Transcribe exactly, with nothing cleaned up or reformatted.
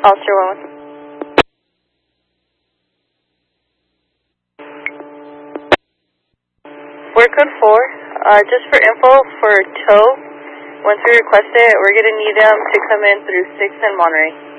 Ulster one. We're code four. Uh, just for info for tow, once we request it, we're going to need them to come in through six and Monterey.